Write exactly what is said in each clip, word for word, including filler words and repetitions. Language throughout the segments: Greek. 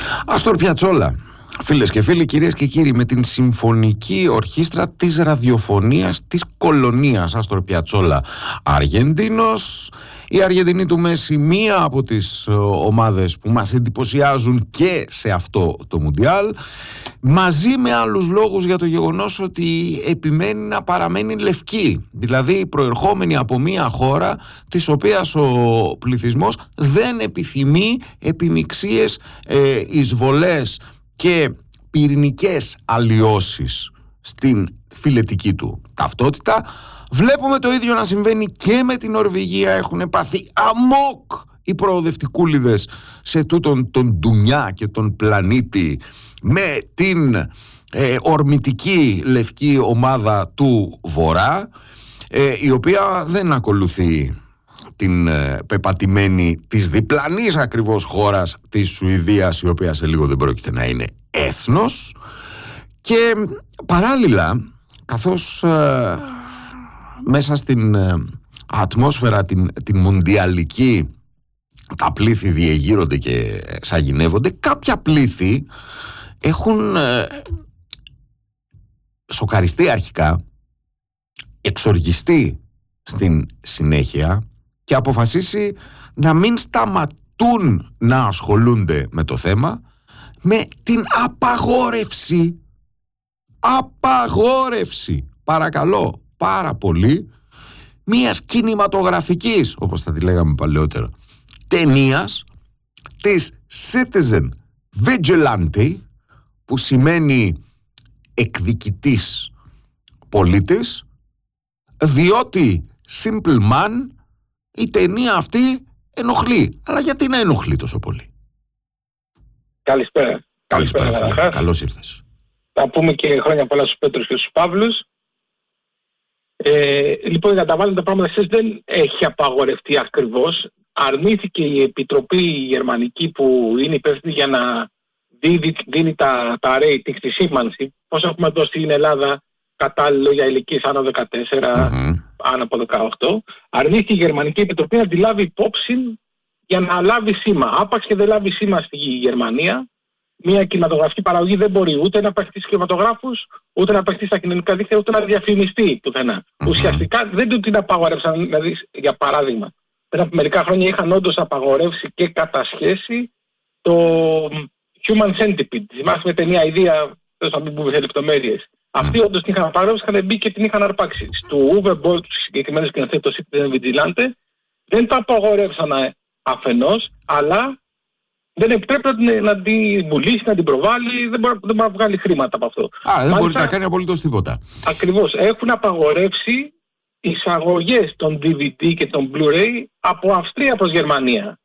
Άστορ Πιατσόλα, φίλες και φίλοι, κυρίες και κύριοι, με την Συμφωνική Ορχήστρα της Ραδιοφωνίας της Κολονίας. Άστορ Πιατσόλα, Αργεντίνος. Η Αργεντινή του Μέση, μία από τις ομάδες που μας εντυπωσιάζουν και σε αυτό το Μουντιάλ, μαζί με άλλους λόγους για το γεγονός ότι επιμένει να παραμένει λευκή, δηλαδή προερχόμενη από μία χώρα της οποίας ο πληθυσμός δεν επιθυμεί επιμιξίες, ε, εισβολές και πυρηνικές αλλοιώσεις στην φιλετική του ταυτότητα. Βλέπουμε το ίδιο να συμβαίνει και με την Νορβηγία. Έχουν πάθει αμόκ οι προοδευτικούλιδες σε τούτον τον ντουνιά και τον πλανήτη με την ε, ορμητική λευκή ομάδα του Βορρά, ε, η οποία δεν ακολουθεί την ε, πεπατημένη της διπλανής ακριβώς χώρας της Σουηδίας, η οποία σε λίγο δεν πρόκειται να είναι έθνος. Και παράλληλα, καθώς ε, μέσα στην ε, ατμόσφαιρα την, την μουντιαλική τα πλήθη διεγείρονται και σαγηνεύονται, κάποια πλήθη έχουν ε, σοκαριστεί αρχικά, εξοργιστεί στην συνέχεια και αποφασίσει να μην σταματούν να ασχολούνται με το θέμα, με την απαγόρευση απαγόρευση παρακαλώ πάρα πολύ μιας κινηματογραφικής, όπως θα τη λέγαμε παλαιότερα, ταινίας της Citizen Vigilante, που σημαίνει εκδικητής πολίτης, διότι Simple Man η ταινία αυτή ενοχλεί. Αλλά γιατί να ενοχλεί τόσο πολύ? Καλησπέρα. Καλησπέρα, Καλησπέρα καλώς ήρθες. Θα πούμε και χρόνια πολλά στους Πέτρους και στους Παύλους. Ε, λοιπόν, για να τα βάλουμε τα πράγματα, εσείς δεν έχει απαγορευτεί ακριβώς. Αρνήθηκε η Επιτροπή Γερμανική που είναι υπεύθυνη για να δίνει, δίνει τα, τα rating στη σήμανση. Πώς έχουμε εδώ στην Ελλάδα κατάλληλο για ηλικίες άνω δεκατέσσερα, mm-hmm. άνω από δεκαοκτώ. Αρνήθηκε η Γερμανική Επιτροπή να τη λάβει υπόψη για να λάβει σήμα. Άπαξ και δεν λάβει σήμα στη Γερμανία, μια κινηματογραφική παραγωγή δεν μπορεί ούτε να παιχτεί στους κινηματογράφους, ούτε να παιχτεί στα κοινωνικά δίκτυα, ούτε να διαφημιστεί πουθενά. Mm-hmm. Ουσιαστικά δεν του την απαγορεύσαν. Δηλαδή, για παράδειγμα, πριν από μερικά χρόνια είχαν όντως απαγορεύσει και κατασχέσει το Human Centipede. Θυμάστε με ταινία ιδέα, θέλω να μην πούμε σε λεπτομέρειες. Mm. Αυτοί όντως την είχαν απαγορεύσει, είχαν μπει και την είχαν αρπάξει. Του Uwe Boll, του συγκεκριμένου σκηνοθέτη, το Citizen Vigilante, δεν το απαγορεύσαν αφενός, αλλά δεν επιτρέπει να την, να την πουλήσει, να την προβάλλει, δεν μπορεί, δεν μπορεί να βγάλει χρήματα από αυτό. Άρα δεν Μάλιστα, μπορεί να κάνει απολύτως τίποτα. Ακριβώς. Έχουν απαγορεύσει εισαγωγές των ντι βι ντι και των Blu-ray από Αυστρία προς Γερμανία.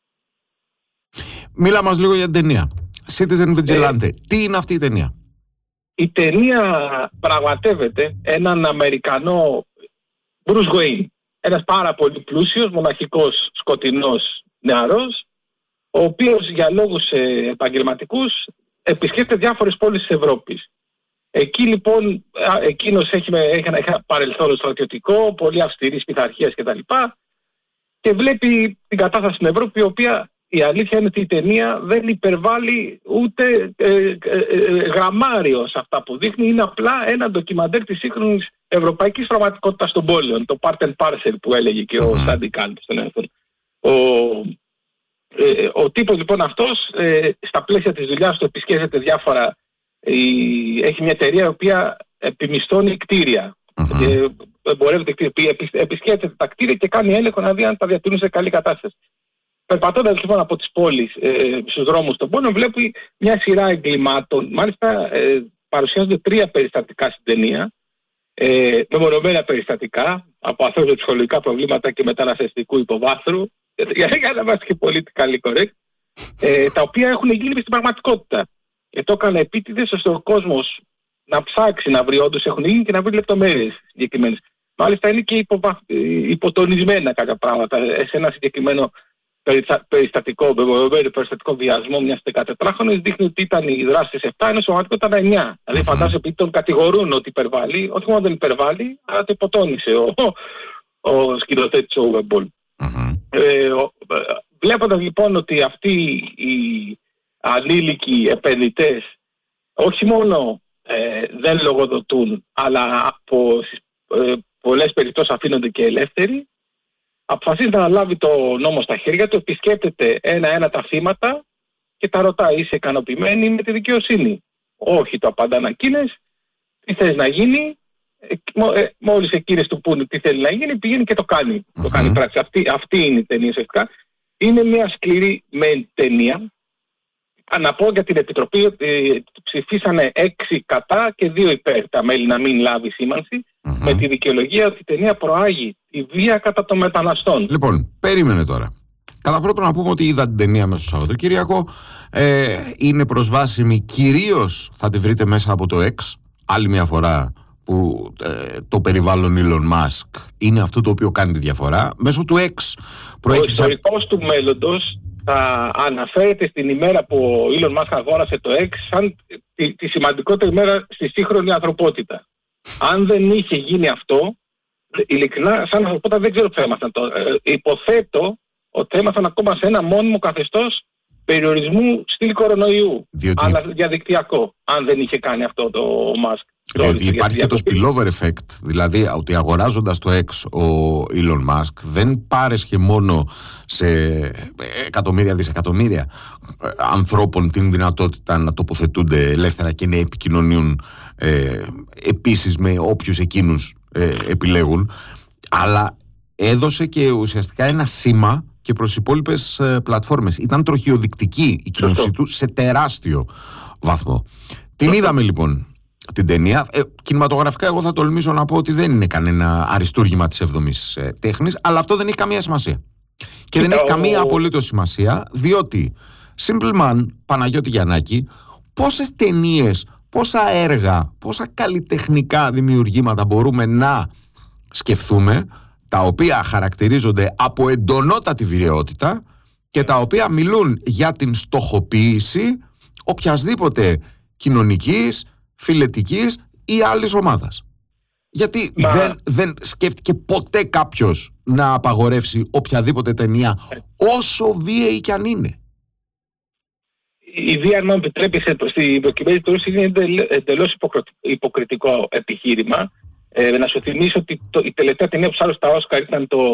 Μίλα μας λίγο για την ταινία. Citizen Vigilante. Ε, Τι είναι αυτή η ταινία? Η ταινία πραγματεύεται έναν Αμερικανό Bruce Wayne. Ένας πάρα πολύ πλούσιος, μοναχικός, σκοτεινός νεαρός, ο οποίος για λόγους ε, επαγγελματικούς επισκέπτεται διάφορες πόλεις της Ευρώπης. Εκεί λοιπόν εκείνος έχει, έχει ένα παρελθόν στρατιωτικό, πολύ αυστηρής πειθαρχίας κτλ. Και βλέπει την κατάσταση στην Ευρώπη, η οποία η αλήθεια είναι ότι η ταινία δεν υπερβάλλει ούτε ε, ε, ε, γραμμάριο σε αυτά που δείχνει. Είναι απλά ένα ντοκιμαντέρ της σύγχρονης ευρωπαϊκής πραγματικότητας των πόλεων. Το part and parcel που έλεγε και ο Σάντι Κάλτ στον έθνο. Ο, ε, ο τύπος λοιπόν αυτός ε, στα πλαίσια της δουλειάς του επισκέπτεται διάφορα. Έχει μια εταιρεία η οποία επιμισθώνει κτίρια. Mm-hmm. Και εμπορεύεται κτίρια. Επισκέπτεται τα κτίρια και κάνει έλεγχο να δει αν τα διατηρούν σε καλή κατάσταση. Περπατώντας λοιπόν από τις πόλεις, ε, στους δρόμους των πόλεων, βλέπει μια σειρά εγκλημάτων. Μάλιστα ε, παρουσιάζονται τρία περιστατικά στην ταινία. Ε, μεμονωμένα περιστατικά από ανθρώπινα ψυχολογικά προβλήματα και μεταναστευτικού υποβάθρου. Για να είμαστε και politically correct. Ε, τα οποία έχουν γίνει στην πραγματικότητα. Και το έκανε επίτηδες ώστε ο κόσμος να ψάξει να βρει όντως έχουν γίνει και να βρει λεπτομέρειες συγκεκριμένες. Μάλιστα είναι και υποβα... υποτονισμένα κάποια πράγματα σε ένα συγκεκριμένο περιστατικό, βεβαιωμένο περιστατικό βιασμό μιας δεκατετράχρονης. Δείχνει ότι ήταν οι δράσεις επτά, ενώ σωματικό ήταν εννιά. Δηλαδή mm-hmm. φαντάζομαι ότι τον κατηγορούν ότι υπερβάλλει, όχι μόνο δεν υπερβάλλει, αλλά το υποτόνισε ο, ο, ο σκηνοθέτης ο Uwe Boll. Mm-hmm. Ε, βλέποντας λοιπόν ότι αυτή η ανήλικοι επενδυτές όχι μόνο ε, δεν λογοδοτούν, αλλά από ε, πολλές περιπτώσεις αφήνονται και ελεύθεροι, αποφασίζει να λάβει το νόμο στα χέρια του, επισκέπτεται ένα-ένα τα θύματα και τα ρωτάει: είσαι ικανοποιημένοι με τη δικαιοσύνη? Όχι, το απαντάνε εκείνες. Τι θες να γίνει? Ε, μόλις εκείνες του πούνε τι θέλει να γίνει, πηγαίνει και το κάνει. Mm-hmm. Το κάνει πράξη. Αυτή, αυτή είναι η ταινία ουσιαστικά. Είναι μια σκληρή μεν ταινία. Να πω για την Επιτροπή ότι ψηφίσανε έξι κατά και δύο υπέρ τα μέλη να μην λάβει σήμανση, mm-hmm. με τη δικαιολογία ότι η ταινία προάγει τη βία κατά των μεταναστών. Λοιπόν, περίμενε τώρα. Κατά πρώτον να πούμε ότι είδα την ταινία μέσα στο Σαββατοκύριακο. Ε, είναι προσβάσιμη κυρίως, θα τη βρείτε μέσα από το X. Άλλη μια φορά που ε, το περιβάλλον Elon Musk είναι αυτό το οποίο κάνει τη διαφορά. Μέσω του X προέκυψε... Ο ιστορικός του μέλλοντος θα αναφέρεται στην ημέρα που ο Elon Musk αγόρασε το X σαν τη, τη σημαντικότερη ημέρα στη σύγχρονη ανθρωπότητα. Αν δεν είχε γίνει αυτό, ειλικρινά σαν ανθρωπότητα δεν ξέρω ποιο θα ήμασταν τώρα. Ε, υποθέτω ότι θα ήμασταν ακόμα σε ένα μόνιμο καθεστώς περιορισμού στυλ κορονοϊού, διότι... αλλά διαδικτυακό, αν δεν είχε κάνει αυτό το Musk. Διότι υπάρχει και το spillover effect, δηλαδή ότι αγοράζοντας το X ο Elon Musk δεν πάρεσχε μόνο σε εκατομμύρια δισεκατομμύρια ανθρώπων την δυνατότητα να τοποθετούνται ελεύθερα και να επικοινωνούν ε, επίσης με όποιους εκείνους ε, επιλέγουν, αλλά έδωσε και ουσιαστικά ένα σήμα και προς τις υπόλοιπες ε, πλατφόρμες. Ήταν τροχιοδεικτική η κίνησή του σε τεράστιο βαθμό. Την είδαμε λοιπόν την ταινία. Ε, κινηματογραφικά εγώ θα τολμήσω να πω ότι δεν είναι κανένα αριστούργημα της έβδομης ε, τέχνης, αλλά αυτό δεν έχει καμία σημασία. Και δεν έχει καμία απολύτως σημασία, διότι Simple Man, Παναγιώτη Γιαννάκη, πόσες ταινίες, πόσα έργα, πόσα καλλιτεχνικά δημιουργήματα μπορούμε να σκεφτούμε, τα οποία χαρακτηρίζονται από εντονότατη βυραιότητα και τα οποία μιλούν για την στοχοποίηση οποιασδήποτε κοινωνικής, φιλετικής ή άλλης ομάδας. Γιατί Μα... δεν, δεν σκέφτηκε ποτέ κάποιος να απαγορεύσει οποιαδήποτε ταινία, όσο βίαιη κι αν είναι. Η βία, αν μου επιτρέπει, στην προκειμένη περίπτωση είναι εντελώς υποκριτικό επιχείρημα. Ε, να σου θυμίσω ότι το, η τελευταία ταινία που σ' στα Όσκαρ ήταν το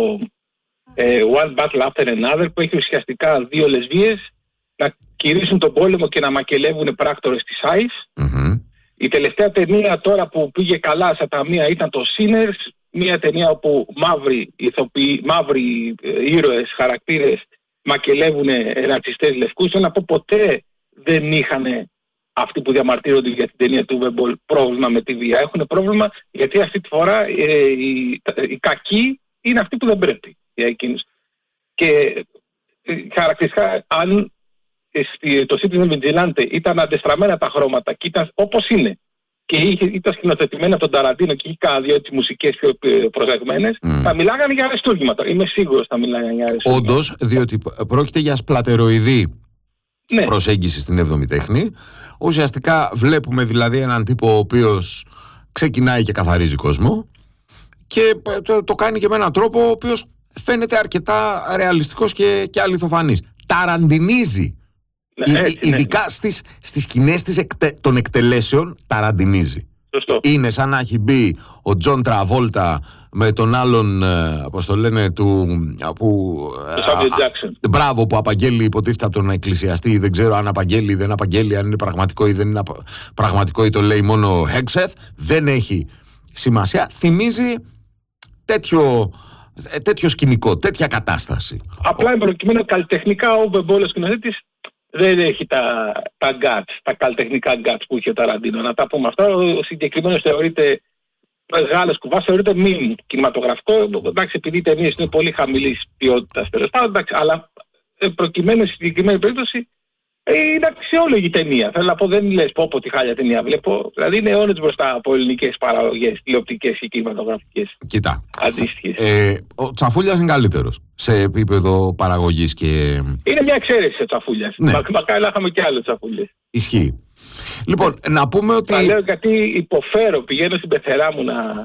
ε, One Battle After Another, που έχει ουσιαστικά δύο λεσβίες να κηρύσουν τον πόλεμο και να μακελεύουν πράκτορες της άι ες. Mm-hmm. Η τελευταία ταινία τώρα που πήγε καλά στα ταμεία ήταν το Sinners, μια ταινία όπου μαύροι ηθοποιοί, μαύροι ε, ήρωες, χαρακτήρες μακελεύουν ρατσιστές λευκούς. Να πω, ποτέ δεν είχαν αυτοί που διαμαρτύρονται για την ταινία του Βεμπολ πρόβλημα με τη βία. Έχουν πρόβλημα γιατί αυτή τη φορά ε, οι, οι κακοί είναι αυτοί που δεν πρέπει για εκείνους. Και ε, χαρακτηριστικά, αν ε, το Citizen Vigilante ήταν αντεστραμμένα τα χρώματα και ήταν όπως είναι και είχε, ήταν σκηνοθετημένα από τον Ταραντίνο και είχε κάνα δύο τις μουσικές πιο προσεγμένες, mm. θα μιλάγανε για αριστούργηματα. Είμαι σίγουρος θα μιλάγανε για αριστούργηματα. Όντως, διότι πρόκειται για σπλατεροειδή ναι. προσέγγιση στην έβδομη τέχνη. Ουσιαστικά βλέπουμε δηλαδή έναν τύπο ο οποίος ξεκινάει και καθαρίζει κόσμο και το, το κάνει και με έναν τρόπο ο οποίος φαίνεται αρκετά ρεαλιστικός και, και αληθοφανής. Ταραντινίζει. Ναι, έτσι, ειδικά ναι. στις, στις σκηνές της εκτε, των εκτελέσεων ταραντινίζει. Σωστό. Είναι σαν να έχει μπει ο Τζον Τραβόλτα με τον άλλον, πώς το λένε, του... Που, Σάμιουελ Τζάκσον. Μπράβο, που απαγγέλει υποτίθεται από τον εκκλησιαστή. Δεν ξέρω αν απαγγέλει ή δεν απαγγέλει, αν είναι πραγματικό ή δεν είναι πραγματικό ή το λέει μόνο Χέξεθ. Δεν έχει σημασία. Θυμίζει τέτοιο, τέτοιο σκηνικό, τέτοια κατάσταση. Απλά προκειμένου καλλιτεχνικά ο Βεμπόλος σκηνοθέτης δεν έχει τα, τα guts, τα καλλιτεχνικά guts που είχε ο Ταραντίνο. Να τα πούμε αυτά. Ο συγκεκριμένος θεωρείται μεγάλος κουβάς, θεωρείται μιμ κινηματογραφικό. Εντάξει, επειδή οι ταινίες είναι πολύ χαμηλής ποιότητας τέλος πάντων, αλλά προκειμένου στη συγκεκριμένη περίπτωση είναι αξιόλογη ταινία. Θέλω να πω, δεν λες πω πω τη χάλια ταινία βλέπω. Δηλαδή είναι αιώνες μπροστά από ελληνικές παραγωγές, τηλεοπτικές και κινηματογραφικές. Κοίτα. Αντίστοιχες. Ε, ο Τσαφούλιας είναι καλύτερος σε επίπεδο παραγωγής και. Είναι μια εξαίρεση ο Τσαφούλιας. Ναι. Μα, μακάρι να είχαμε και άλλο Τσαφούλιες. Ισχύει. Λοιπόν, ναι. να πούμε ότι. Θα λέω γιατί υποφέρω, πηγαίνω στην πεθερά μου να,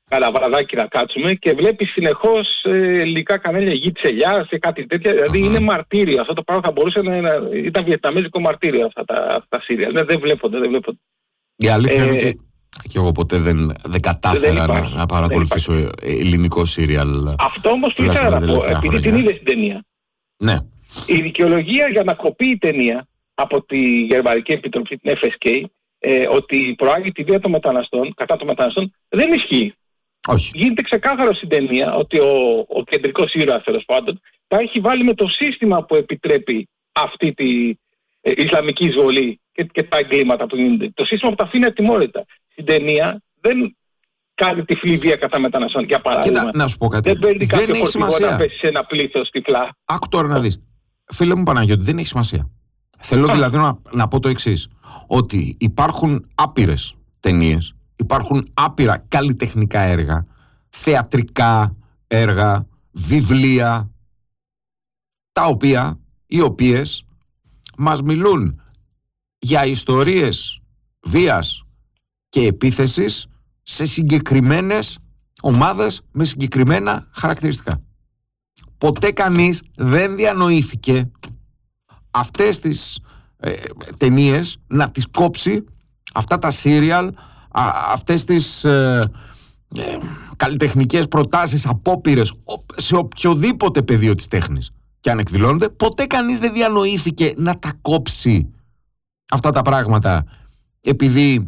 κάνα βραδάκι να κάτσουμε και βλέπεις συνεχώς ε, ελληνικά κανάλια Γη της Ελιάς και κάτι τέτοια. Δηλαδή Uh-huh. είναι μαρτύριο. Αυτό το πράγμα θα μπορούσε να, να ήταν βιετναμέζικο μαρτύριο αυτά τα, αυτά τα σύρια. Ναι, δεν βλέπονται, δεν βλέπονται. Η αλήθεια Ε, είναι ότι και εγώ ποτέ δεν, δεν κατάφερα δεν να, να παρακολουθήσω ελληνικό σύριαλ. Αυτό όμως που ήθελα να πω, επειδή την είδες την ταινία. Ναι. Η δικαιολογία για να κοπεί η ταινία από τη Γερμανική Επιτροπή, την εφ ες κέι, ε, ότι προάγει τη βία των μεταναστών, κατά των μεταναστών, δεν ισχύει. Όχι. Γίνεται ξεκάθαρο στην ταινία ότι ο, ο κεντρικός ήρωας, τέλος πάντων, τα έχει βάλει με το σύστημα που επιτρέπει αυτή τη ε, Ισλαμική εισβολή και, και τα εγκλήματα που γίνονται. Το σύστημα που τα αφήνει ατιμόρυτα. Στην ταινία δεν κάνει τυφλή βία κατά μεταναστών, για παράδειγμα. Κοίτα, να σου πω κάτι. Δεν παίρνει κάποιο έχει φορτηγό σημασία να πέσει σε ένα πλήθος τυφλά. Άκου τώρα να δεις. Φίλε μου Παναγιώτη, δεν έχει σημασία. Θέλω δηλαδή να, να πω το εξής. Ότι υπάρχουν άπειρες ταινίες, υπάρχουν άπειρα καλλιτεχνικά έργα, θεατρικά έργα, βιβλία, τα οποία, οι οποίες μας μιλούν για ιστορίες βίας και επίθεσης σε συγκεκριμένες ομάδες με συγκεκριμένα χαρακτηριστικά. Ποτέ κανείς δεν διανοήθηκε αυτές τις ε, ταινίες να τις κόψει, αυτά τα σύριαλ, αυτές τις ε, ε, καλλιτεχνικές προτάσεις, απόπειρες σε οποιοδήποτε πεδίο της τέχνης και αν εκδηλώνονται. Ποτέ κανείς δεν διανοήθηκε να τα κόψει αυτά τα πράγματα επειδή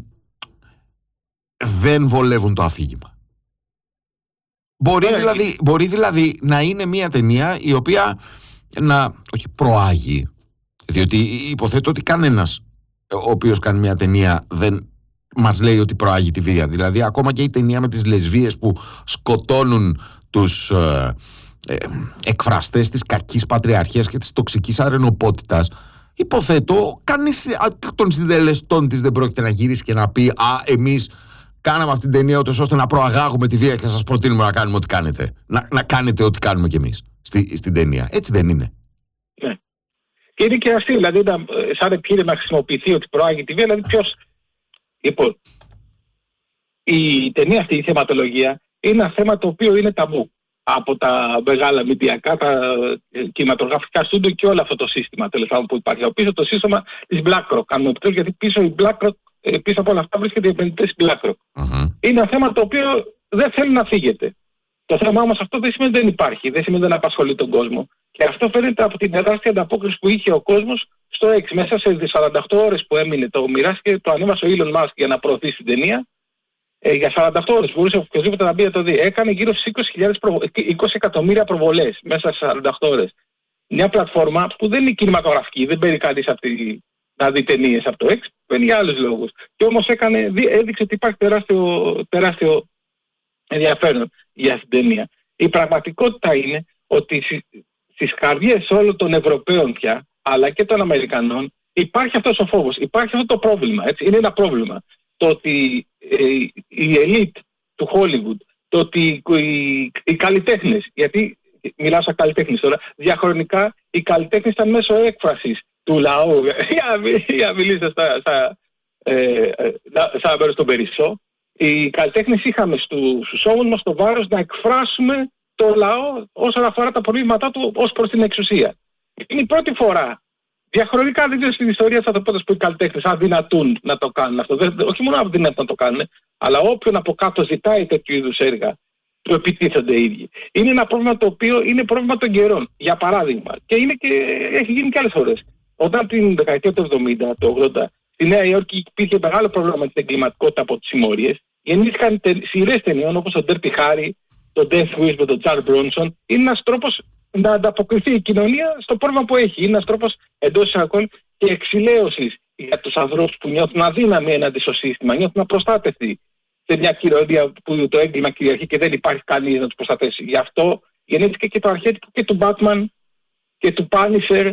δεν βολεύουν το αφήγημα. Μπορεί δηλαδή, μπορεί δηλαδή να είναι μια ταινία η οποία να όχι προάγει, διότι υποθέτω ότι κανένας ο οποίος κάνει μια ταινία δεν μας λέει ότι προάγει τη βία. Δηλαδή ακόμα και η ταινία με τις λεσβίες που σκοτώνουν τους ε, ε, εκφραστές της κακής πατριαρχίας και της τοξικής αρενοπότητας, υποθέτω κανείς των συντελεστών της δεν πρόκειται να γυρίσει και να πει «Α, εμείς κάναμε αυτή την ταινία ούτως ώστε να προαγάγουμε τη βία και σας προτείνουμε να κάνουμε ό,τι κάνετε. Να, να κάνετε ό,τι κάνουμε κι εμείς στη, στην ταινία». Έτσι δεν είναι? Ναι. Και είναι και αστείο, δηλαδή σαν επιχείρημα να χρησιμοποιηθεί ότι προάγει τη βία, δηλαδή ποιος... Λοιπόν, η ταινία αυτή, η θεματολογία, είναι ένα θέμα το οποίο είναι ταμπού από τα μεγάλα μηντιακά, τα κινηματογραφικά στούντιο και όλο αυτό το σύστημα τέλος πάντων που υπάρχει. Πίσω το σύστημα της BlackRock, αν μου επιτρέπετε, γιατί πίσω η BlackRock, πίσω από όλα αυτά βρίσκεται οι επενδυτές BlackRock. Uh-huh. Είναι ένα θέμα το οποίο δεν θέλει να φύγεται. Το θέμα όμως αυτό δεν σημαίνει ότι δεν υπάρχει, δεν σημαίνει ότι δεν απασχολεί τον κόσμο. Και αυτό φαίνεται από την τεράστια ανταπόκριση που είχε ο κόσμος στο X. Μέσα σε σαράντα οκτώ ώρες που έμεινε, το μοιράστηκε, το ανέβασε ο Elon Musk για να προωθήσει την ταινία. Ε, για σαράντα οκτώ ώρες μπορούσε οποιοδήποτε να μπει να το δει. Έκανε γύρω στις είκοσι, προβο... είκοσι εκατομμύρια προβολές μέσα σε σαράντα οκτώ ώρες. Μια πλατφόρμα που δεν είναι κινηματογραφική, δεν παίρνει κανείς τη... να δει ταινίες από το X, παίρνει για άλλους λόγους. Και όμως έκανε, έδειξε ότι υπάρχει τεράστιο, τεράστιο ενδιαφέρον για αυτήν την ταινία. Η πραγματικότητα είναι ότι στις καρδιές όλων των Ευρωπαίων πια, αλλά και των Αμερικανών, υπάρχει αυτός ο φόβος, υπάρχει αυτό το πρόβλημα. Έτσι. Είναι ένα πρόβλημα. Το ότι ε, η ελίτ του Hollywood, το ότι οι, οι καλλιτέχνες, γιατί μιλάω σαν καλλιτέχνες τώρα, διαχρονικά οι καλλιτέχνες ήταν μέσω έκφρασης του λαού, για να μιλήσω στα, στα, ε, στα μέρος των Περισσό. Οι καλλιτέχνες είχαμε στους ώμους μας το βάρος να εκφράσουμε το λαό όσον αφορά τα προβλήματά του ως προς την εξουσία. Είναι η πρώτη φορά. Διαχρονικά δεν ξέρω στην ιστορία της ανθρωπότητας που οι καλλιτέχνες αδυνατούν να το κάνουν αυτό. Δεν, όχι μόνο αδυνατούν να το κάνουν, αλλά όποιον από κάτω ζητάει τέτοιου είδους έργα, του επιτίθενται οι ίδιοι. Είναι ένα πρόβλημα το οποίο είναι πρόβλημα των καιρών. Για παράδειγμα, και, είναι και έχει γίνει και άλλες φορές. Όταν την δεκαετία του εβδομήντα, του ογδόντα, στη Νέα Υόρκη υπήρχε μεγάλο πρόβλημα με την εγκληματικότητα από τις συμμορίες. Γεννήθηκαν σειρές ταινιών όπως το Dirty Harry, το Death Wish με τον Charles Bronson. Είναι ένας τρόπος να ανταποκριθεί η κοινωνία στο πρόβλημα που έχει. Είναι ένας τρόπος εντός εισαγωγικών και εξηλαίωσης για τους ανθρώπους που νιώθουν αδύναμοι έναντι στο σύστημα, νιώθουν απροστάτευτοι σε μια κοινωνία που το έγκλημα κυριαρχεί και δεν υπάρχει κανείς να τους προστατεύσει. Γι' αυτό γεννήθηκε και το αρχέτυπο και του Batman και του Punisher.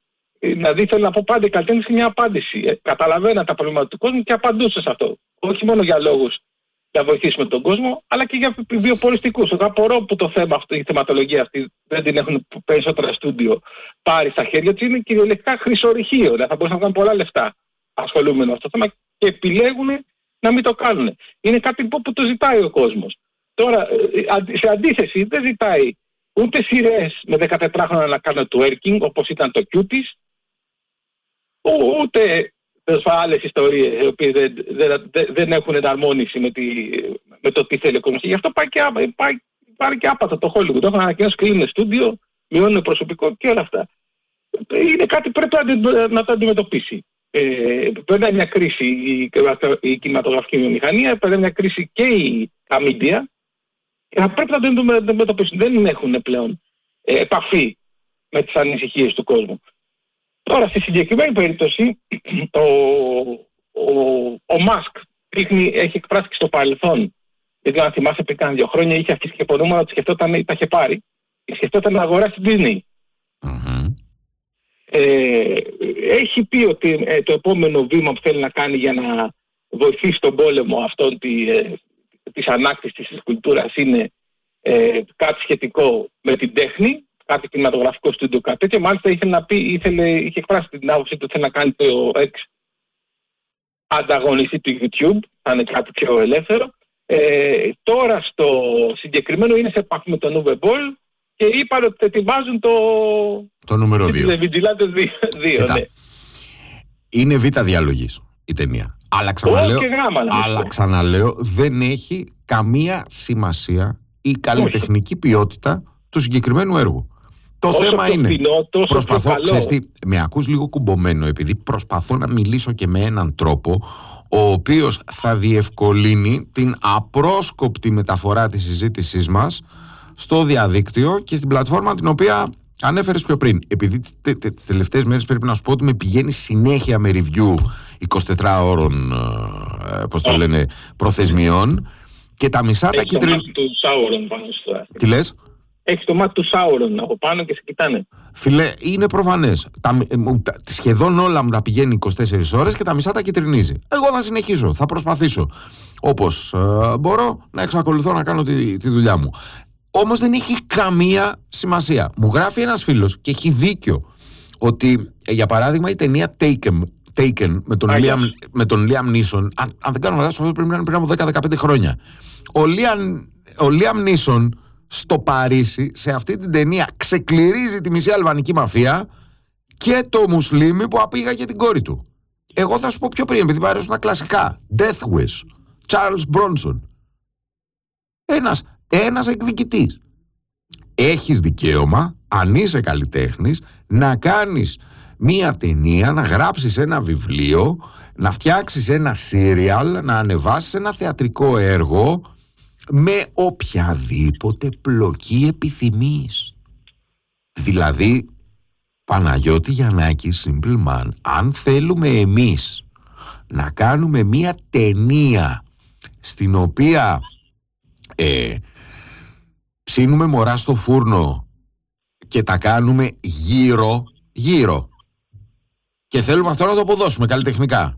Δηλαδή θέλω να πω πάντα οι καλλιτέχνες είναι μια απάντηση. Ε, καταλαβαίναν τα προβλήματα του κόσμου και απαντούσε σε αυτό. Όχι μόνο για λόγους να βοηθήσουμε τον κόσμο, αλλά και για βιοποριστικούς. Εγώ απορώ που το θέμα αυτό, η θεματολογία αυτή δεν την έχουν περισσότερα στούντιο πάρει στα χέρια τους. Είναι κυριολεκτικά χρυσορυχείο. Δηλαδή θα μπορούσαν να κάνουν πολλά λεφτά ασχολούμενοι με αυτό το θέμα και επιλέγουν να μην το κάνουν. Είναι κάτι που το ζητάει ο κόσμος. Τώρα, σε αντίθεση, δεν ζητάει ούτε σειρές με δεκατετράχρονα να κάνουν twerking, όπως ήταν το Cuties, ούτε άλλες ιστορίες οι οποίες δεν, δεν, δεν έχουν εναρμόνιση με, τη, με το τι θέλει ο κόσμος. Γι' αυτό πάει και, πάει, πάει και άπατα το Hollywood. Έχουν ανακοινώσει, κλείνουν στούντιο, μειώνουν προσωπικό και όλα αυτά. Είναι κάτι που πρέπει να, να το αντιμετωπίσει. Ε, περνάει μια κρίση η, η κινηματογραφική βιομηχανία, περνάει μια κρίση και η, τα media, και θα πρέπει να το αντιμετωπίσουν. Δεν έχουν πλέον ε, επαφή με τις ανησυχίες του κόσμου. Τώρα, στη συγκεκριμένη περίπτωση, ο, ο, ο Μάσκ έχει εκφράσει και στο παρελθόν, γιατί αν θυμάσαι πριν κάνα δύο χρόνια είχε αρχίσει και πονούμενα ότι σκεφτόταν, τα είχε πάρει, και σκεφτόταν να αγοράσει την Disney. Mm-hmm. Ε, έχει πει ότι ε, το επόμενο βήμα που θέλει να κάνει για να βοηθήσει τον πόλεμο αυτόν τη, ε, της ανάκτησης της κουλτούρας είναι ε, κάτι σχετικό με την τέχνη, κάτι κινηματογραφικό στούντιο, κάτι τέτοιο. Μάλιστα είχε, να πει, ήθελε, είχε εκφράσει την άποψη του ότι θέλει να κάνει το X ανταγωνιστή του YouTube, θα είναι κάτι πιο ελεύθερο. Ε, τώρα στο συγκεκριμένο είναι σε επαφή με τον Uwe Boll και είπαν ότι ετοιμάζουν το, το νούμερο δύο. δύο ναι. Είναι β' διάλογης η ταινία. Αλλά ξαναλέω, oh, γάμα, αλλά ξαναλέω δεν έχει καμία σημασία η καλλιτεχνική ποιότητα του συγκεκριμένου έργου. Το όσο θέμα το είναι, φθηνό, προσπαθώ, ξέρεις τι, με ακούς λίγο κουμπωμένο, επειδή προσπαθώ να μιλήσω και με έναν τρόπο ο οποίος θα διευκολύνει την απρόσκοπτη μεταφορά της συζήτησής μας στο διαδίκτυο και στην πλατφόρμα την οποία ανέφερες πιο πριν. Επειδή τις τελευταίες μέρες πρέπει να σου πω ότι με πηγαίνει συνέχεια με review εικοσιτετράωρων πώς το λένε, προθεσμιών και τα μισά τα κίτρινα. Τι λες? Έχει το μάτι του Σάουρον από πάνω και σε κοιτάνε. Φίλε, είναι προφανές. Τα, τα, σχεδόν όλα μου τα πηγαίνει είκοσι τέσσερις ώρες και τα μισά τα κυτρινίζει. Εγώ θα συνεχίσω, θα προσπαθήσω όπως ε, μπορώ να εξακολουθώ να κάνω τη, τη δουλειά μου. Όμως δεν έχει καμία σημασία. Μου γράφει ένας φίλος και έχει δίκιο ότι ε, για παράδειγμα η ταινία Taken, Taken με τον, Liam, με τον Liam Neeson, αν, αν δεν κάνω λάθος, αυτό πρέπει να είναι πριν από δέκα με δεκαπέντε χρόνια. Ο Liam, ο Liam Neeson στο Παρίσι, σε αυτή την ταινία, ξεκληρίζει τη μισή αλβανική μαφία και το Μουσλίμι που απήγαγε την κόρη του. Εγώ θα σου πω πιο πριν, επειδή παρέσουν τα κλασικά. Death Wish, Charles Bronson. Ένας, ένας εκδικητής. Έχεις δικαίωμα, αν είσαι καλλιτέχνης, να κάνεις μία ταινία, να γράψεις ένα βιβλίο, να φτιάξεις ένα σύριαλ, να ανεβάσεις ένα θεατρικό έργο με οποιαδήποτε πλοκή επιθυμείς. Δηλαδή, Παναγιώτη Γιαννάκη, Simple Man, αν θέλουμε εμείς να κάνουμε μία ταινία στην οποία ε, ψήνουμε μωρά στο φούρνο και τα κάνουμε γύρω, γύρω και θέλουμε αυτό να το αποδώσουμε καλλιτεχνικά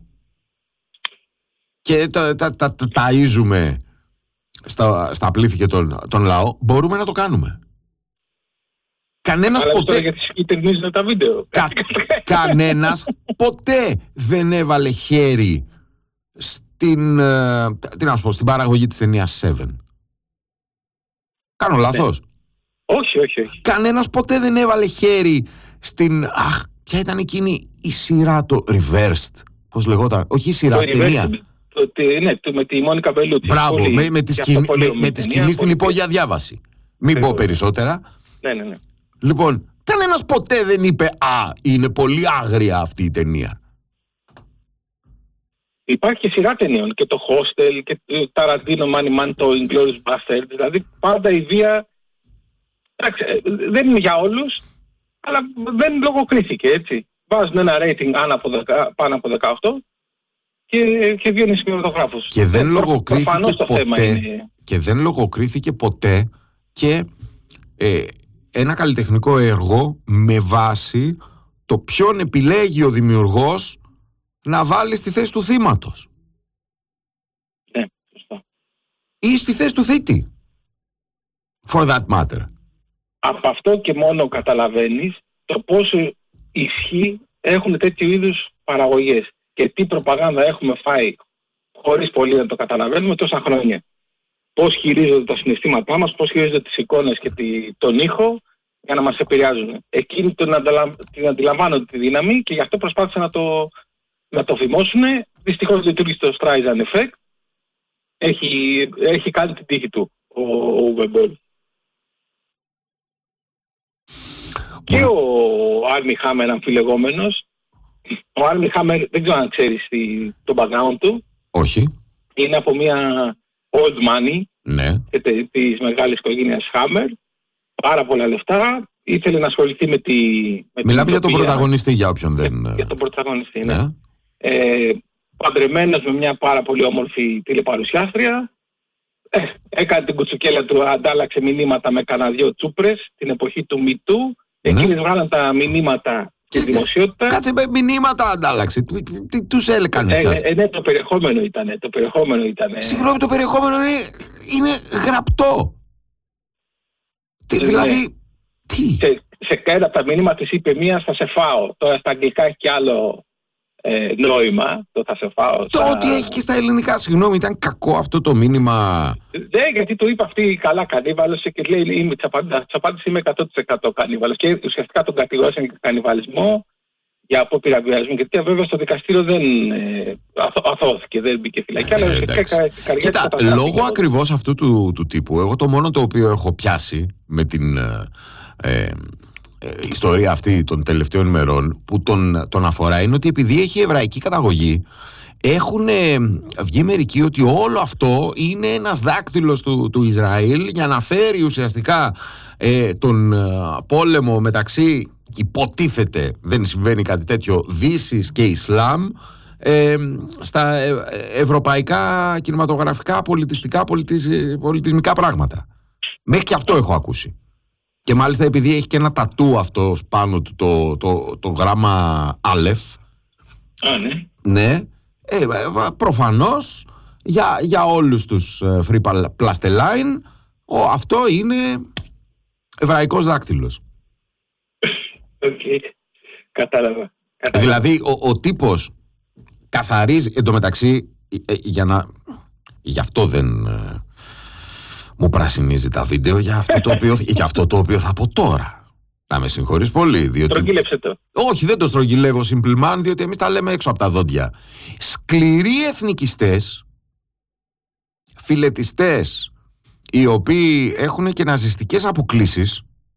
και τα, τα, τα, τα, ταΐζουμε Στα, στα πλήθη και τον, τον λαό, μπορούμε να το κάνουμε. Κανένας αλλά ποτέ γιατί σκητερνίζουν τα βίντεο. Κα, κανένας ποτέ δεν έβαλε χέρι στην, ε, τι να σου πω, στην παραγωγή της ταινίας Seven. Κάνω λάθος? Ναι. Όχι, όχι, όχι. Κανένας ποτέ δεν έβαλε χέρι στην, αχ, ποια ήταν εκείνη η σειρά, το Reversed, πώς λεγόταν, όχι η σειρά, το ταινία. Το, ναι, το, με τη Μόνικα Μπελούτσι. Μπράβο, πολύ, με, με τη σκηνή, με, με τη σκηνή στην υπόγεια διάβαση. Μην πω περισσότερα. Ναι, ναι, ναι. Λοιπόν, κανένας ποτέ δεν είπε «Α, είναι πολύ άγρια αυτή η ταινία». Υπάρχει και σειρά ταινιών, και το Hostel και το Tarantino Money Man, το Inglourious Basterds. Δηλαδή πάντα η βία, εντάξει, δεν είναι για όλους, αλλά δεν λογοκρίθηκε, έτσι. Βάζουν ένα rating πάνω από δεκαοκτώ και, και βγαίνει σημειογράφος. Και δεν λογοκρίθηκε ποτέ, είναι... και δεν λογοκρίθηκε ποτέ και ε, ένα καλλιτεχνικό έργο με βάση το ποιον επιλέγει ο δημιουργός να βάλει στη θέση του θύματος. Ναι, σωστά. Ή στη θέση του θήτη. For that matter. Από αυτό και μόνο καταλαβαίνεις το πόσο ισχύ έχουν τέτοιου είδους παραγωγές και τι προπαγάνδα έχουμε φάει χωρίς πολύ να το καταλαβαίνουμε τόσα χρόνια. πώς χειρίζονται τα συναισθήματά μας, πώς χειρίζονται τις εικόνες και τη, τον ήχο για να μας επηρεάζουν. Εκείνοι την, ανταλαμ, την αντιλαμβάνονται τη δύναμη και γι' αυτό προσπάθησαν να το, να το φημώσουν. Δυστυχώς λειτουργεί στο Streisand Effect. Έχει, έχει κάνει την τύχη του ο Uwe Boll. Και ο Άρμι Χάμερ αμφιλεγόμενος. Ο Άρμι Χάμερ, δεν ξέρω αν ξέρεις το background του. Όχι. Είναι από μια old money, ναι. της μεγάλης οικογένειας Χάμερ. Πάρα πολλά λεφτά. Ήθελε να ασχοληθεί με τη... Με Μιλάμε για τον πρωταγωνιστή, για όποιον δεν... Για, για τον πρωταγωνιστή, ναι. ναι. Ε, παντρεμένος με μια πάρα πολύ όμορφη τηλεπαρουσιάστρια. Ε, έκανε την κουτσουκέλα του, αντάλλαξε μηνύματα με κανένα δυο τσούπρες την εποχή του Me Too. Εκείνες βγάλαν τα μηνύματα στη δημοσιότητα. Κάτσε, με μηνύματα αντάλλαξε. Τι, τι τους έλεγανε. Ε, ε, ναι, το περιεχόμενο ήταν. Το περιεχόμενο ήταν. Συγγνώμη, το περιεχόμενο είναι, είναι γραπτό. Τι, ναι. Δηλαδή, τι. Σε, σε ένα από τα μηνύματα της είπε μία, θα σε φάω. Τώρα στα αγγλικά έχει κι άλλο ε, νόημα. Το θα σε φάω. Το στα... ότι έχει και στα ελληνικά, συγγνώμη, ήταν κακό αυτό το μήνυμα. Ναι, γιατί το είπε αυτή καλά κανίβαλος και λέει είμαι της απάντησης, είμαι εκατό τοις εκατό κανίβαλος. Και ουσιαστικά τον κατηγορήσαν για κανιβαλισμό, για απόπειρα βιασμού. Γιατί βέβαια στο δικαστήριο δεν ε, αθώθηκε, δεν μπήκε φυλακή. Αλλά ουσιαστικά καριέρα. Κοίτα, λόγω ακριβώς αυτού του, του τύπου, εγώ το μόνο το οποίο έχω πιάσει με την ε, ε, ε, ιστορία αυτή των τελευταίων ημερών που τον, τον αφορά είναι ότι επειδή έχει εβραϊκή καταγωγή, έχουν βγει μερικοί ότι όλο αυτό είναι ένας δάκτυλος του, του Ισραήλ για να φέρει ουσιαστικά ε, τον ε, πόλεμο μεταξύ, υποτίθεται, δεν συμβαίνει κάτι τέτοιο, Δύσης και Ισλάμ ε, στα ε, ευρωπαϊκά κινηματογραφικά, πολιτιστικά, πολιτισ, πολιτισμικά πράγματα. Μέχρι και αυτό έχω ακούσει. Και μάλιστα επειδή έχει και ένα τατού αυτός πάνω του το, το, το, το γράμμα Άλεφ. Α, ναι. Ναι. Ε, προφανώς για, για όλους τους Free Plasteline αυτό είναι εβραϊκός δάκτυλος. Okay. Κατάλαβα. Κατάλαβα. Δηλαδή ο, ο τύπος καθαρίζει εντωμεταξύ ε, για να γι' αυτό δεν ε, μου πρασινίζει τα βίντεο για αυτό, το οποίο, για αυτό το οποίο θα πω τώρα. Να με συγχωρείς πολύ, διότι... Στρογγύλεψε το. Όχι, δεν το στρογγυλεύω, Simple Man, διότι εμείς τα λέμε έξω από τα δόντια. Σκληροί εθνικιστές, φιλετιστές, οι οποίοι έχουν και ναζιστικές αποκλίσεις,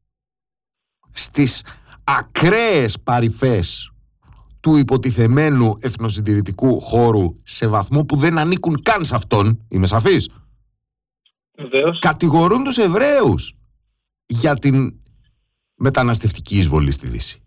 στις ακραίες παρυφές του υποτιθεμένου εθνοσυντηρητικού χώρου σε βαθμό που δεν ανήκουν καν σε αυτόν, είμαι σαφής, Βεβαίως. κατηγορούν τους Εβραίους για την μεταναστευτική εισβολή στη Δύση.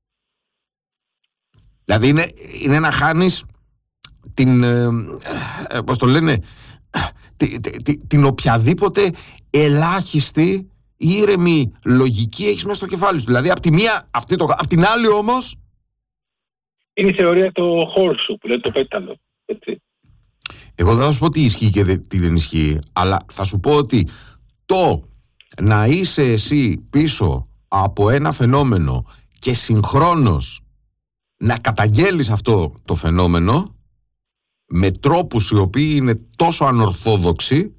Δηλαδή είναι, είναι να χάνεις την, ε, ε, πώς το λένε, τη, τη, τη, την οποιαδήποτε ελάχιστη ήρεμη λογική έχεις μέσα στο κεφάλι σου. Δηλαδή από τη μία, αυτή το, απ' την άλλη όμως είναι η θεωρία το χόρσου που λέει το πέταλο. Έτσι. Εγώ δεν θα σου πω τι ισχύει και δε, τι δεν ισχύει, αλλά θα σου πω ότι το να είσαι εσύ πίσω από ένα φαινόμενο και συγχρόνως να καταγγέλεις αυτό το φαινόμενο με τρόπους οι οποίοι είναι τόσο ανορθόδοξοι,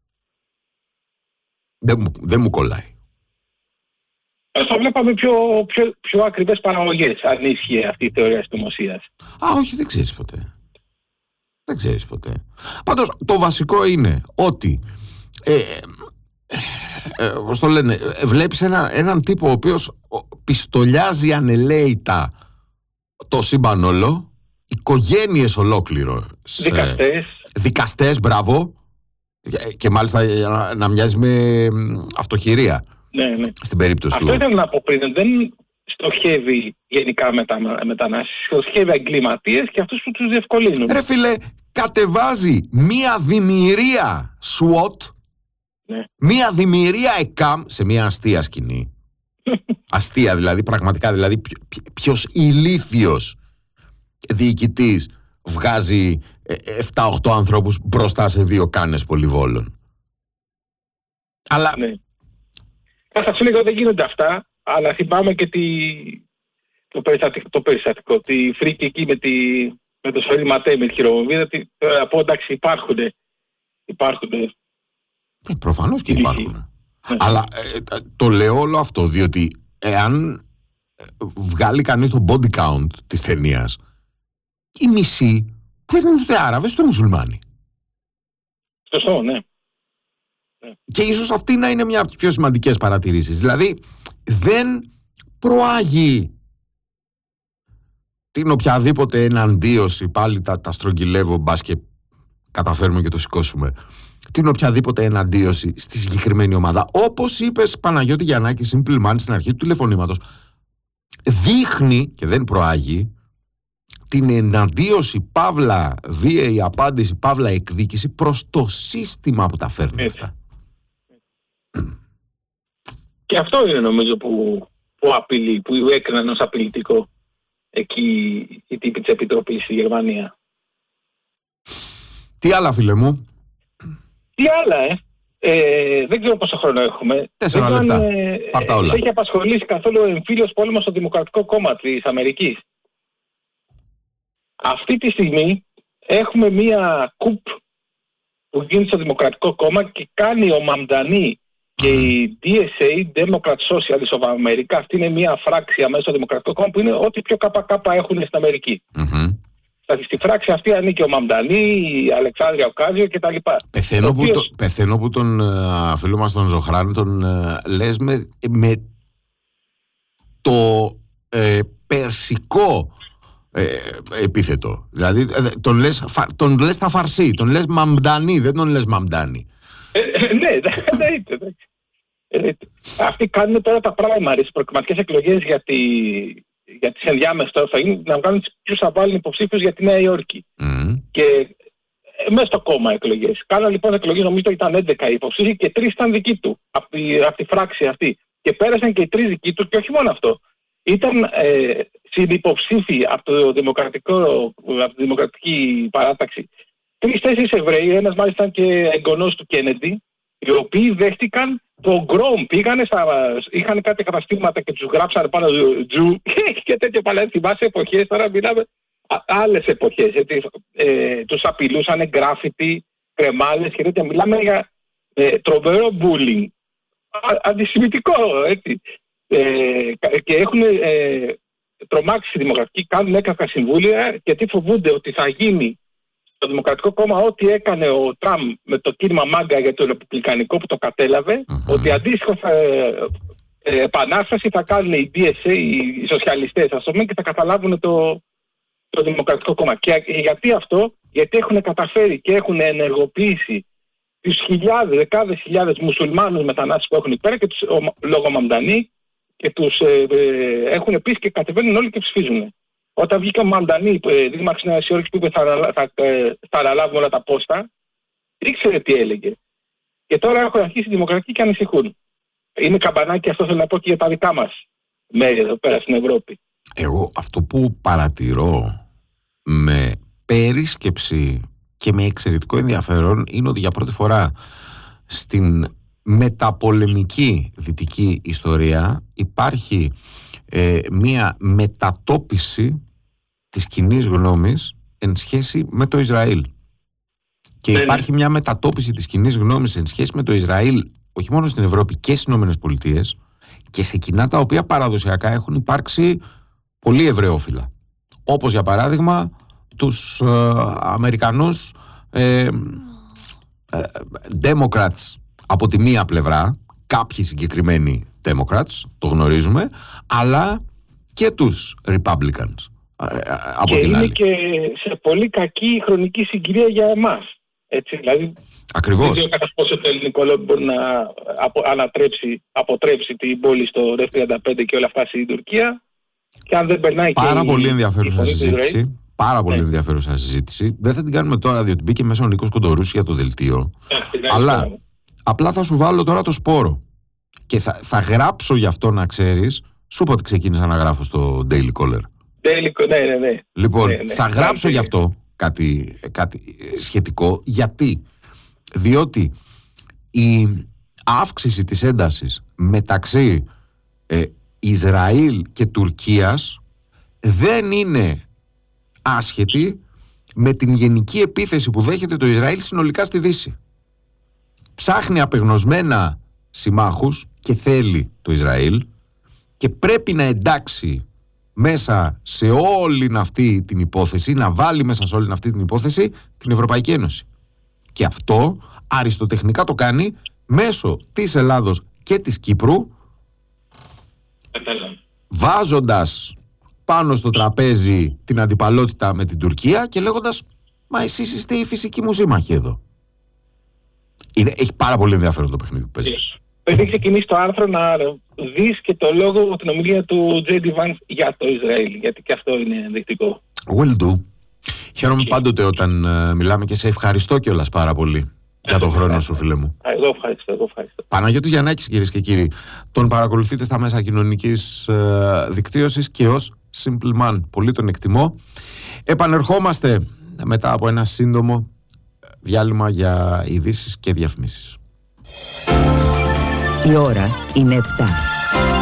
δεν μου, δεν μου κολλάει. Θα βλέπαμε πιο, πιο, πιο ακριβές παραγωγές αν ίσχυε αυτή η θεωρία συνωμοσίας. Α, όχι, δεν ξέρεις ποτέ. Δεν ξέρεις ποτέ. Πάντως το βασικό είναι ότι ε, ε, πώς το λένε, βλέπεις ένα, έναν τύπο ο οποίος πιστολιάζει ανελαίητα το σύμπαν όλο, οικογένειες ολόκληρο, δικαστές δικαστές, μπράβο, και μάλιστα να, να μοιάζει με αυτοχειρία. Ναι, ναι. Στην περίπτωση αυτό του. ήθελα να πω πριν, δεν στοχεύει γενικά μετα, μετανάστες, στοχεύει εγκληματίες και αυτούς που τους διευκολύνουν. Ρε φίλε, κατεβάζει μία δημιουργία SWAT, ναι. μία δημιουργία ΕΚΑΜ σε μία αστεία σκηνή. Αστεία δηλαδή, πραγματικά, δηλαδή ποιος ηλίθιος διοικητής βγάζει επτά οχτώ ανθρώπους μπροστά σε δύο κάνες πολυβόλων. Αλλά... Ναι. Θα σου λέγω δεν γίνονται αυτά, αλλά θυμάμαι και τη... το, περιστατικό, το περιστατικό, τη φρίκη εκεί με, τη... με το Σφαίρι Ματέ, με τη χειροβομβίδα, τη... από εντάξει υπάρχουν, υπάρχουν Ε, προφανώς και υπάρχουν. Yeah. Αλλά ε, το λέω όλο αυτό διότι εάν βγάλει κανείς το body count της ταινίας, οι μισοί δεν είναι ούτε Άραβες ούτε μουσουλμάνοι. Σωστό, ναι. Και ίσως αυτή να είναι μια από τις πιο σημαντικές παρατηρήσεις. Δηλαδή δεν προάγει την οποιαδήποτε εναντίωση, πάλι τα, τα στρογγυλεύω μπας και καταφέρουμε και το σηκώσουμε, την οποιαδήποτε εναντίωση στη συγκεκριμένη ομάδα. Όπως είπες, Παναγιώτη Γιαννάκη, Simple Man, στην αρχή του τηλεφωνήματος, δείχνει και δεν προάγει την εναντίωση, παύλα βίαιη απάντηση, παύλα εκδίκηση προς το σύστημα που τα φέρνει Έτσι. αυτά. Και αυτό είναι νομίζω που, που απειλεί, που έκριναν ως απειλητικό εκεί οι τύποι της Επιτροπής στη Γερμανία. Τι άλλα, φίλε μου? Τι άλλα, ε. ε δεν ξέρω πόσο χρόνο έχουμε. Τέσσερα δεν λεπτά. Ε, Πάρτα όλα. Έχει απασχολήσει καθόλου ο εμφύλιος πόλεμος στο Δημοκρατικό Κόμμα της Αμερικής. Αυτή τη στιγμή έχουμε μία κουπ που γίνεται στο Δημοκρατικό Κόμμα και κάνει ο Μαμντανί και η ντι ες έι, Democrat Socialist of America, αυτή είναι μία φράξη αμέσως στο Δημοκρατικό Κόμμα που είναι ό,τι πιο ΚΚ έχουν στην Αμερική. Mm-hmm. Στη φράξη αυτή ανήκει ο Μαμντανί, η Αλεξάνδρεια Οκάζιο κτλ. Πεθαίνω, που, οποίος... το, πεθαίνω που τον uh, φίλο μας τον Ζωχράν τον uh, λες με, με το ε, περσικό ε, επίθετο. Δηλαδή τον λες, φα, τον λες τα φαρσί, τον λες Μαμντανί, δεν τον λες Μαμντάνι. Ε, ε, ναι, εννοείται. Αυτοί κάνουν τώρα τα primaries, τις προκριματικές εκλογές για, τη, για τις ενδιάμεσες τώρα θα γίνει, να βγάλουν ποιους θα βάλουν υποψήφιους για τη Νέα Υόρκη. Mm. Και ε, μέσα στο κόμμα εκλογές. Κάναν λοιπόν εκλογές, νομίζω ήταν έντεκα υποψήφιοι και τρεις ήταν δικοί του, από τη, από τη φράξη αυτή. Και πέρασαν και οι τρεις δικοί του και όχι μόνο αυτό. Ήταν ε, συνυποψήφοι από, το δημοκρατικό, από τη Δημοκρατική Παράταξη. Τρεις-τέσσερις Εβραίοι, ένας μάλιστα ήταν και εγγονός του Κέννεντι, οι οποίοι δέχτηκαν πογκρόμ, πήγανε στα, είχαν κάτι καταστήματα και τους γράψανε πάνω Τζου και τέτοια παλιά. Θυμάσαι εποχές, τώρα μιλάμε άλλες εποχές. Έτσι, ε, τους απειλούσαν γκράφιτι, κρεμάλες και τέτοια. Μιλάμε για ε, τρομερό bullying. Αντισημιτικό, έτσι. Ε, και έχουν ε, τρομάξει οι δημοκρατικοί, κάνουν έκακα συμβούλια γιατί φοβούνται ότι θα γίνει το Δημοκρατικό Κόμμα ό,τι έκανε ο Τραμπ με το κίνημα Μάγκα για το Ρεπουμπλικανικό που το κατέλαβε, mm-hmm. ότι αντίστοιχα θα, ε, ε, επανάσταση θα κάνουν οι ντι ες έι, οι σοσιαλιστές ας πούμε, και θα καταλάβουν το, το Δημοκρατικό Κόμμα. Και γιατί αυτό? Γιατί έχουν καταφέρει και έχουν ενεργοποιήσει τους χιλιάδες, δεκάδες χιλιάδες μουσουλμάνους μετανάστες που έχουν εκεί πέρα και τους, ο, λόγω Μαμντανί, και τους ε, ε, έχουν επίσης και κατεβαίνουν όλοι και ψηφίζουν. Όταν βγήκε ο Μαμντανί, δήμαρχος της Νέας Υόρκης, που είπε θα, θα, θα, θα αναλάβουμε όλα τα πόστα, ήξερε τι έλεγε. Και τώρα έχουν αρχίσει οι δημοκρατικοί και ανησυχούν. Είναι καμπανάκι, αυτό θέλω να πω και για τα δικά μας μέρη εδώ πέρα στην Ευρώπη. Εγώ αυτό που παρατηρώ με περίσκεψη και με εξαιρετικό ενδιαφέρον είναι ότι για πρώτη φορά στην μεταπολεμική δυτική ιστορία υπάρχει ε, μία μετατόπιση της κοινής γνώμης εν σχέση με το Ισραήλ. Και ναι, υπάρχει ναι. μια μετατόπιση της κοινής γνώμης εν σχέση με το Ισραήλ όχι μόνο στην Ευρώπη και στις Ηνωμένες Πολιτείες και σε κοινά τα οποία παραδοσιακά έχουν υπάρξει πολύ εβραιόφιλα. Όπως για παράδειγμα τους ε, Αμερικανούς ε, ε, Democrats από τη μία πλευρά, κάποιοι συγκεκριμένοι Democrats, το γνωρίζουμε, αλλά και τους Republicans από και την είναι άλλη. Και σε πολύ κακή χρονική συγκυρία για εμάς. Έτσι, δηλαδή, ακριβώς. Δεν ξέρω κατά πόσο το ελληνικό λόγο μπορεί να απο, ανατρέψει, αποτρέψει την πόλη στο Ρεφ τριάντα πέντε και όλα αυτά στην Τουρκία. Και αν δεν περνάει Πάρα και πολύ η, ενδιαφέρουσα η συζήτηση. Πάρα πολύ ναι. ενδιαφέρουσα συζήτηση. Δεν θα την κάνουμε τώρα, διότι μπήκε μέσα ο Νίκος Κοντορούς για το δελτίο. Yeah, αλλά yeah. απλά θα σου βάλω τώρα το σπόρο. Και θα, θα γράψω γι' αυτό, να ξέρεις. Σου είπα ότι ξεκίνησα να γράφω στο Daily Caller. Daily, ναι, ναι, ναι. Λοιπόν, ναι, ναι. θα γράψω γι' αυτό κάτι, κάτι σχετικό. Γιατί? Διότι η αύξηση της έντασης μεταξύ ε, Ισραήλ και Τουρκίας δεν είναι άσχετη με την γενική επίθεση που δέχεται το Ισραήλ συνολικά στη Δύση. ψάχνει απεγνωσμένα συμμάχους και θέλει το Ισραήλ και πρέπει να εντάξει μέσα σε όλη αυτή την υπόθεση, να βάλει μέσα σε όλη αυτή την υπόθεση την Ευρωπαϊκή Ένωση. Και αυτό αριστοτεχνικά το κάνει μέσω της Ελλάδος και της Κύπρου, βάζοντας πάνω στο τραπέζι την αντιπαλότητα με την Τουρκία και λέγοντας «Μα εσείς είστε οι φυσικοί μου σύμμαχοι εδώ». Είναι, έχει πάρα πολύ ενδιαφέρον το παιχνίδι που παίζει. Έχει ξεκινήσει το άρθρο να δεις και το λόγο, την ομιλία του τζέι ντι Vance για το Ισραήλ, γιατί και αυτό είναι ενδεικτικό. Will do. Χαίρομαι okay. πάντοτε όταν uh, μιλάμε και σε ευχαριστώ κιόλας πάρα πολύ για τον χρόνο σου, φίλε μου. Εγώ ευχαριστώ, εγώ ευχαριστώ. Παναγιώτης Γιαννάκης, κυρίες και κύριοι. Τον παρακολουθείτε στα μέσα κοινωνικής uh, δικτύωσης και ως Simple Man. Πολύ τον εκτιμώ. Επανερχόμαστε μετά από ένα σύντομο διάλειμμα για ειδήσεις και διαφημίσεις. Η ώρα είναι επτά.